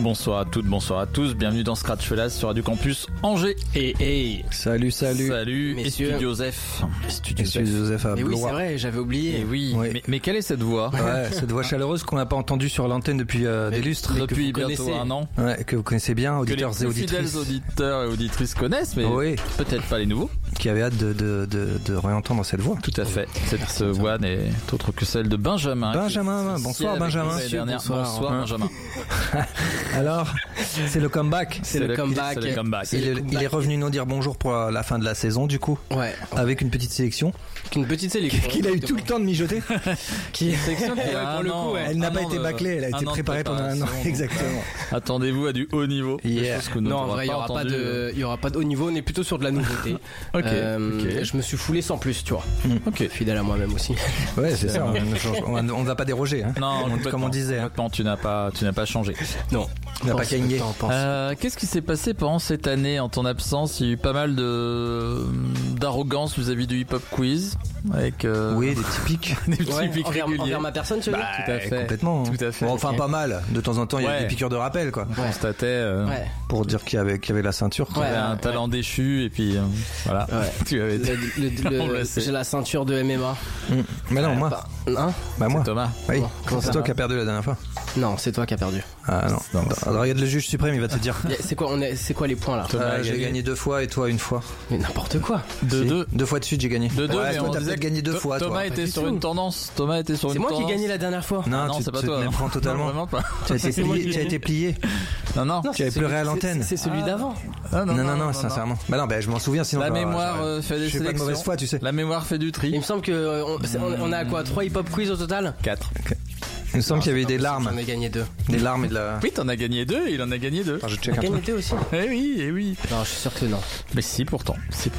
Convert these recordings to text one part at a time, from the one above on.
Bonsoir à toutes, bonsoir à tous, bienvenue dans Scratch Fellas sur Radio Campus Angers. Et Salut messieurs. Studio Joseph. Studio Joseph à Mais oui, Blois. c'est vrai, j'avais oublié. Et oui, Oui. mais quelle est cette voix? Ouais, cette voix chaleureuse qu'on n'a pas entendue sur l'antenne depuis des lustres. Depuis que vous bientôt connaissez. un an. Ouais, que vous connaissez bien, Que auditeurs les et plus fidèles auditrices. auditeurs et auditrices connaissent, mais Oui, peut-être pas les nouveaux. qui avaient hâte de réentendre cette voix. Tout à fait. Cette voix n'est autre que celle de Benjamin. Benjamin, qui est bonsoir ici avec Benjamin. nous l'année dernière. Bonsoir Hein. Benjamin. Alors, c'est le comeback. C'est le comeback. C'est le comeback. Il est revenu nous dire bonjour pour la fin de la saison du coup, Ouais. avec une petite sélection Une petite sélection. qu'il a eu tout le temps de mijoter. Section qui Ouais, a pour un le an, coup, ouais. Elle n'a un pas an été de- bâclée, elle a été an de préparée pendant un an. préparation, donc, Exactement. Attendez-vous à du haut niveau. des Yeah. choses que nous Non, en n'aurons vrai, il y aura pas entendues. il y aura pas de haut niveau, on est plutôt sur de la nouveauté. Ok. Je me suis foulé sans plus, tu vois. Ok. Fidèle à moi-même aussi. Ouais, c'est ça. On ne va pas déroger. Hein. Non, Comme on disait. Hein. complètement, tu n'as pas changé. Non. On n'a pas gagné. Qu'est-ce qui s'est passé pendant cette année en ton absence? Il y a eu pas mal d'arrogance vis-à-vis du hip-hop quiz avec Oui, des petits pics. des petits Ouais, pics réguliers. envers ma personne, tu veux dire tout à fait. Complètement. hein. Tout à fait. Bon, enfin, Ok. pas mal. De temps en temps, il y a Ouais. des piqûres de rappel, quoi. On constatait Ouais. Pour dire qu'il y avait la ceinture. tu Quoi. avais Ouais, un ouais. talent déchu et puis voilà. Ouais. Tu avais été... On le sait. J'ai la ceinture de MMA. Mais non, moi. Hein Bah, moi. Thomas. Oui. Comment C'est ça toi va qui as perdu la dernière fois. Non, c'est toi qui as perdu. Ah non. Non, Alors, regarde le juge suprême, il va te dire. C'est quoi les points là Thomas a J'ai gagné. gagné 2 fois et toi 1 fois. Mais n'importe quoi. De Si. deux. 2 fois de suite, j'ai gagné. De deux, Ouais, mais toi, on t'as disait peut-être gagné 2 fois, toi. Thomas était du sur tout. une tendance. Thomas était sur C'est une moi qui ai tendance. gagné la dernière fois. Ah non, tu c'est pas te toi. méprends Non, totalement. vraiment pas. Tu as été C'est moi plié. qui Tu as ai- été plié. Non. Non, Tu avais c'est pleuré à celui- l'antenne. C'est celui d'avant. Ah, Non, sincèrement. Bah non, bah je m'en souviens sinon. La bah, mémoire j'aurais- fait des Je fais pas de sélections. mauvaise foi, tu sais. La mémoire fait du tri. Il me semble que on a quoi 3 hip-hop quiz au total 4. Il me semble qu'il y avait des larmes. J'en ai gagné 2. Des larmes et de la. Oui, t'en as gagné 2, il en a gagné 2. Enfin, je check T'as un gagné truc. 2 aussi Eh oui. Non, je suis sûr que non. Mais si, pourtant.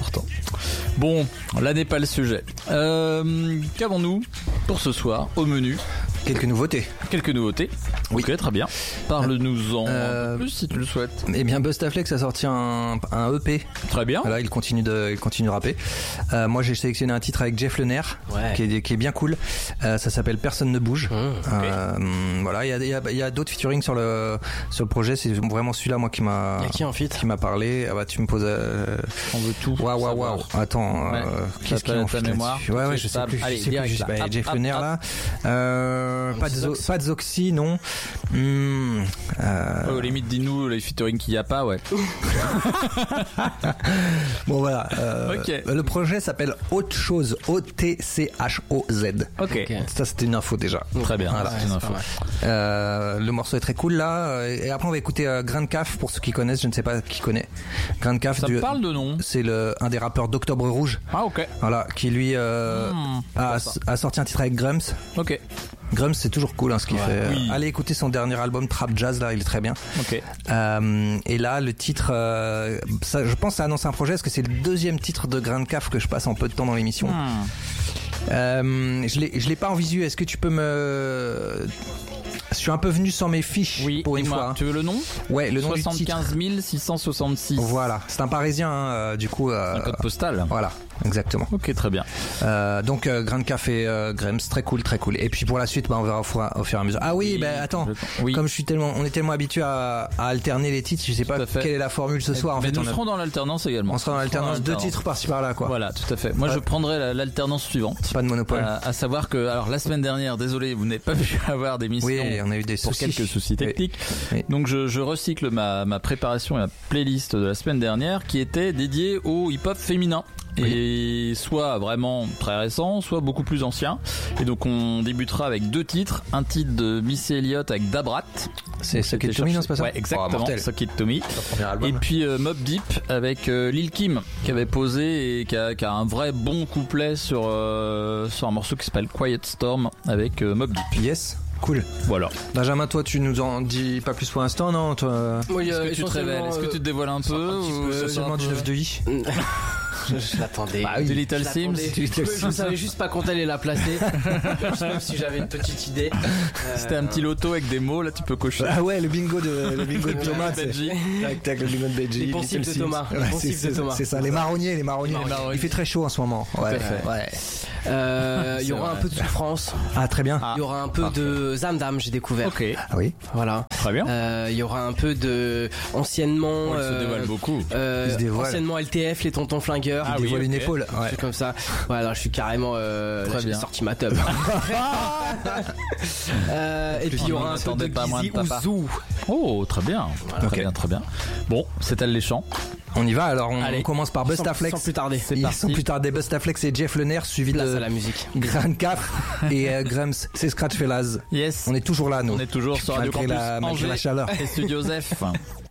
Bon, là n'est pas le sujet. Qu'avons-nous pour ce soir au menu? Quelques nouveautés. Quelques nouveautés. Oui. Ok, très bien. Parle-nous-en un peu plus si tu le souhaites. Eh bien, Bustaflex a sorti un EP. Très bien. Voilà, il continue de rapper. Moi, j'ai sélectionné un titre avec Jeff Lenner, Ouais. qui est bien cool. Ça s'appelle Personne ne bouge. Ok. Voilà, il y a d'autres featuring sur le projet. C'est vraiment celui-là, moi, qui m'a Y'a qui en fit parlé. Ah bah, tu me poses. On veut tout. Waouh. savoir. Attends, Ouais. qu'est-ce qu'il en ta fait mémoire. là-dessus? Ouais, je sais plus. Allez, je sais direct, plus. là. Bah, Hop, Jeff hop, Lenner hop. là. Pas de Zoxy, non. Ouais, aux limites, dis-nous les featuring qu'il n'y a pas, ouais. Bon voilà. Ok. Le projet s'appelle Autre chose. OTCHOZ. Ok. Ça c'était une info déjà. Très bien. Voilà, c'est Ouais, une c'est info. pas mal. Le morceau est très cool là. Et après on va écouter Grain de Caf pour ceux qui connaissent. Je ne sais pas qui connaît. Grain de Caf. Ça me parle de nom. C'est un des rappeurs d'Octobre Rouge. Ah, ok. Voilà, qui lui a sorti un titre avec Grums. Ok. Grums c'est toujours cool hein, ce qu'il fait. Oui. Allez écouter son dernier album Trap Jazz là, il est très bien. Ok. Et là le titre, ça, je pense que ça annonce un projet parce que c'est le deuxième titre de Grain de Caf que je passe en peu de temps dans l'émission. Je l'ai pas en visu. Est-ce que tu peux me... Je suis un peu venu sans mes fiches Oui, pour une dis-moi, fois. Hein. Tu veux le nom? Ouais, le nom du titre. 75 666. Voilà, c'est un Parisien hein, du coup. Un code postal. Voilà, exactement. Ok, très bien. Donc Grain de Café, Grams, très cool. Et puis pour la suite, bah, on verra au fur et à mesure. Ah oui, bah attends, Oui. comme on est tellement habitué à alterner les titres, je sais pas Tout à fait. quelle est la formule ce soir. En Mais fait, nous serons dans l'alternance également. on sera dans l'alternance, 2 titres par-ci par-là quoi. Voilà, tout à fait. Moi, je prendrai l'alternance suivante. Pas de monopole. À savoir que, alors, la semaine dernière, désolé, vous n'avez pas pu avoir d'émission. Oui, on a eu des pour soucis. quelques soucis techniques. Oui. Donc je recycle ma préparation et ma playlist de la semaine dernière qui était dédiée au hip-hop féminin. Et soit vraiment très récent, soit beaucoup plus ancien. Et donc on débutera avec 2 titres. Un titre de Missy Elliott avec Dabrat. C'est Suck It Tommy, non, c'est pas ça? Ouais, exactement. Oh, mortel. Suck It Tommy. Premier album. Et puis Mobb Deep avec Lil Kim qui avait posé et qui a un vrai bon couplet sur un morceau qui s'appelle Quiet Storm avec Mobb Deep. Yes. Cool. Voilà. Benjamin, toi, tu nous en dis pas plus pour l'instant, non? Toi, Oui, Est-ce que tu te révèles? Est-ce que tu te dévoiles un peu? Ou c'est seulement du 9 de I. Je l'attendais. Bah oui, du Little Je l'attendais. Sims. Je savais juste pas quand elle allait la placer. Même si j'avais une petite idée. C'était un petit loto avec des mots, là tu peux cocher. Ah ouais, le bingo de Thomas, c'est Benji. tac, le bingo de Benji. Les poncifs Little de Sims. Thomas. Les Ouais, poncifs de Thomas. c'est ça, les marronniers. Les marronniers. Il fait très chaud en ce moment. Ouais, à fait. ouais. Il y aura un peu de Souffrance. Ah, très bien. Il y aura un peu de Zamdam, j'ai découvert. Ok. Ah oui. Voilà. Très bien. Il y aura un peu de anciennement. Il se dévoile beaucoup. Il se dévoile. Anciennement LTF, les tontons flingueurs. Il dévoile oui, une ok. épaule. Des trucs comme ça. Voilà, je suis carrément. Là, j'ai bien. sorti ma tub. Et puis il y aura un peu de n'attendais pas moins de Gizzy papa. Ouzou. Oh, très bien. Ok. Très bien, très bien. Bon, c'est elle les chants. On y va, alors on Allez. commence par Sans Bustaflex. plus tarder. C'est Ils parti. sont plus tard des Bustaflex et Jeff Lener, suivi Place de à la musique. Grand Caf et Grams. C'est Scratch Fellas. Yes. On est toujours là, nous. On est toujours sur Radio Malgré Campus la Angers chaleur. et Studio Zef.